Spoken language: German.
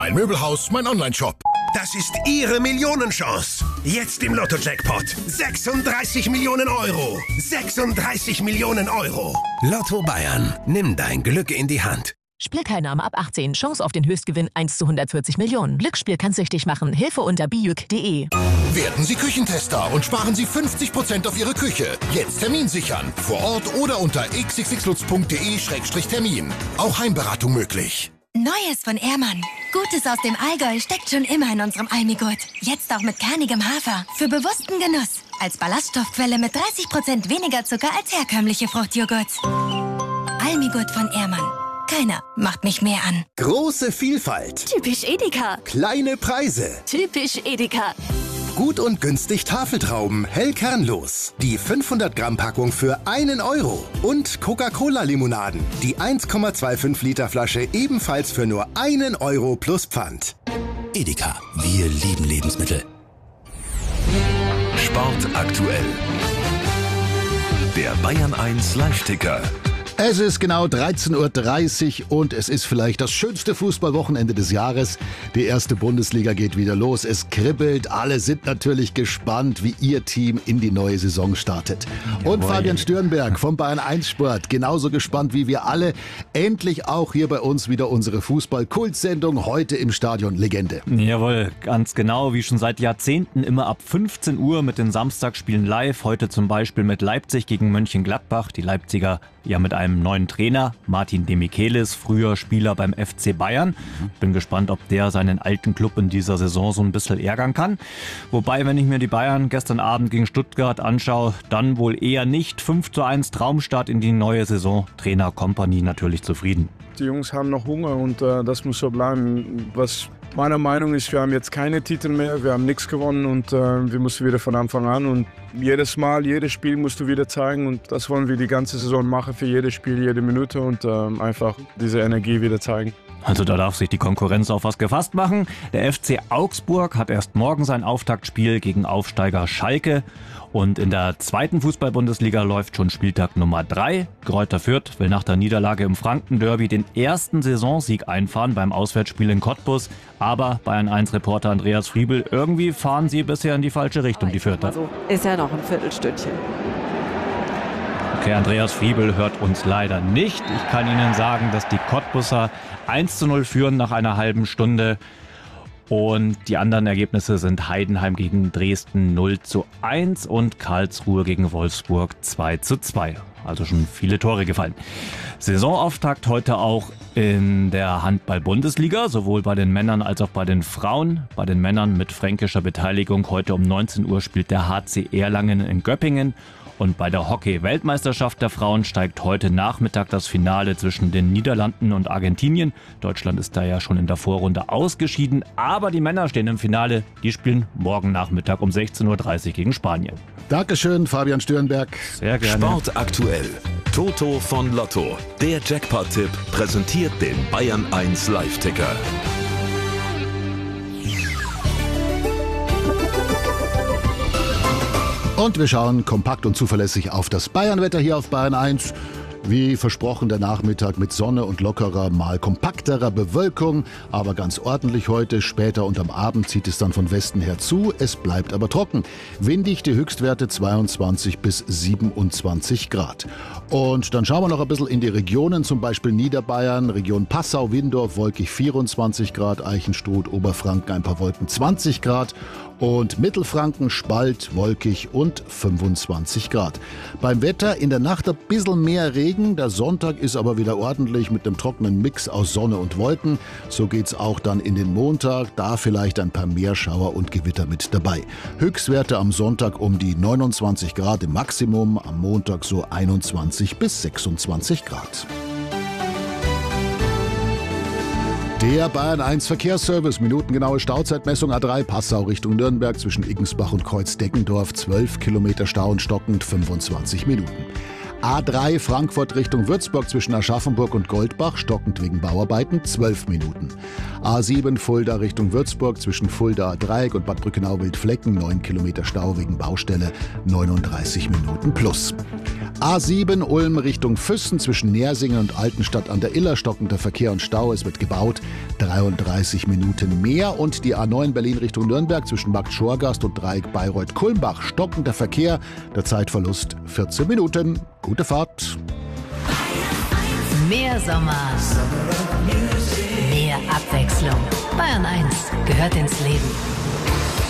Ein Möbelhaus, mein Onlineshop. Das ist Ihre Millionenchance. Jetzt im Lotto-Jackpot. 36 Millionen Euro. 36 Millionen Euro. Lotto Bayern. Nimm dein Glück in die Hand. Spielteilnahme ab 18. Chance auf den Höchstgewinn 1 zu 140 Millionen. Glücksspiel kann süchtig machen. Hilfe unter bijuk.de. Werden Sie Küchentester und sparen Sie 50% auf Ihre Küche. Jetzt Termin sichern. Vor Ort oder unter xxxlutz.de/termin. Auch Heimberatung möglich. Neues von Ehrmann. Gutes aus dem Allgäu steckt schon immer in unserem Almigurt. Jetzt auch mit kernigem Hafer. Für bewussten Genuss. Als Ballaststoffquelle mit 30% weniger Zucker als herkömmliche Fruchtjoghurts. Almigurt von Ehrmann. Keiner macht mich mehr an. Große Vielfalt. Typisch Edeka. Kleine Preise. Typisch Edeka. Gut und günstig Tafeltrauben, hell kernlos. Die 500 Gramm Packung für 1 Euro. Und Coca-Cola-Limonaden. Die 1,25 Liter Flasche ebenfalls für nur 1 Euro plus Pfand. Edeka. Wir lieben Lebensmittel. Sport aktuell. Der Bayern 1 Live-Ticker. Es ist genau 13:30 Uhr und es ist vielleicht das schönste Fußballwochenende des Jahres. Die erste Bundesliga geht wieder los. Es kribbelt. Alle sind natürlich gespannt, wie ihr Team in die neue Saison startet. Und Fabian Stürnberg vom Bayern 1 Sport, genauso gespannt wie wir alle. Endlich auch hier bei uns wieder unsere Fußball-Kultsendung, heute im Stadion Legende. Jawohl, ganz genau, wie schon seit Jahrzehnten immer ab 15 Uhr mit den Samstagsspielen live. Heute zum Beispiel mit Leipzig gegen Mönchengladbach. Die Leipziger ja mit einem neuen Trainer, Martin de Michelis, früher Spieler beim FC Bayern. Bin gespannt, ob der seinen alten Club in dieser Saison so ein bisschen ärgern kann. Wobei, wenn ich mir die Bayern gestern Abend gegen Stuttgart anschaue, dann wohl eher nicht. 5:1 Traumstart in die neue Saison. Trainer Kompany natürlich zufrieden. Die Jungs haben noch Hunger und das muss so bleiben. Was meiner Meinung ist, wir haben jetzt keine Titel mehr, wir haben nichts gewonnen und wir müssen wieder von Anfang an. Und jedes Mal, jedes Spiel musst du wieder zeigen und das wollen wir die ganze Saison machen, für jedes Spiel, jede Minute und einfach diese Energie wieder zeigen. Also da darf sich die Konkurrenz auf was gefasst machen. Der FC Augsburg hat erst morgen sein Auftaktspiel gegen Aufsteiger Schalke. Und in der zweiten Fußball-Bundesliga läuft schon Spieltag Nummer 3. Greuther Fürth will nach der Niederlage im Franken-Derby den ersten Saisonsieg einfahren beim Auswärtsspiel in Cottbus. Aber Bayern 1-Reporter Andreas Friebel, irgendwie fahren sie bisher in die falsche Richtung, die Fürther. Also ist ja noch ein Viertelstündchen. Okay, Andreas Friebel hört uns leider nicht. Ich kann Ihnen sagen, dass die Cottbusser 1:0 führen nach einer halben Stunde. Und die anderen Ergebnisse sind Heidenheim gegen Dresden 0:1 und Karlsruhe gegen Wolfsburg 2:2. Also schon viele Tore gefallen. Saisonauftakt heute auch in der Handball-Bundesliga, sowohl bei den Männern als auch bei den Frauen. Bei den Männern mit fränkischer Beteiligung. Heute um 19 Uhr spielt der HC Erlangen in Göppingen. Und bei der Hockey-Weltmeisterschaft der Frauen steigt heute Nachmittag das Finale zwischen den Niederlanden und Argentinien. Deutschland ist da ja schon in der Vorrunde ausgeschieden. Aber die Männer stehen im Finale. Die spielen morgen Nachmittag um 16:30 Uhr gegen Spanien. Dankeschön, Fabian Stürnberg. Sehr gerne. Sport aktuell. Toto von Lotto. Der Jackpot-Tipp präsentiert den Bayern 1 Live-Ticker. Und wir schauen kompakt und zuverlässig auf das Bayern-Wetter hier auf Bayern 1. Wie versprochen, der Nachmittag mit Sonne und lockerer, mal kompakterer Bewölkung, aber ganz ordentlich heute. Später und am Abend zieht es dann von Westen her zu. Es bleibt aber trocken. Windig, die Höchstwerte 22 bis 27 Grad. Und dann schauen wir noch ein bisschen in die Regionen, zum Beispiel Niederbayern, Region Passau, Windorf, wolkig 24 Grad, Eichenstruth, Oberfranken ein paar Wolken 20 Grad. Und Mittelfranken, Spalt, wolkig und 25 Grad. Beim Wetter in der Nacht ein bisschen mehr Regen. Der Sonntag ist aber wieder ordentlich mit einem trockenen Mix aus Sonne und Wolken. So geht's auch dann in den Montag. Da vielleicht ein paar Meerschauer und Gewitter mit dabei. Höchstwerte am Sonntag um die 29 Grad im Maximum. Am Montag so 21 bis 26 Grad. Der Bayern 1 Verkehrsservice, minutengenaue Stauzeitmessung A3 Passau Richtung Nürnberg zwischen Iggensbach und Kreuz Deggendorf, 12 Kilometer Stau und stockend 25 Minuten. A3 Frankfurt Richtung Würzburg zwischen Aschaffenburg und Goldbach, stockend wegen Bauarbeiten, 12 Minuten. A7 Fulda Richtung Würzburg zwischen Fulda Dreieck und Bad Brückenau-Wildflecken, 9 Kilometer Stau wegen Baustelle, 39 Minuten plus. A7 Ulm Richtung Füssen zwischen Nersingen und Altenstadt an der Iller, stockender Verkehr und Stau, es wird gebaut, 33 Minuten mehr. Und die A9 Berlin Richtung Nürnberg zwischen Markt Schorgast und Dreieck Bayreuth-Kulmbach, stockender Verkehr, der Zeitverlust 14 Minuten. Gute Fahrt. Mehr Sommer, mehr Abwechslung. Bayern 1 gehört ins Leben.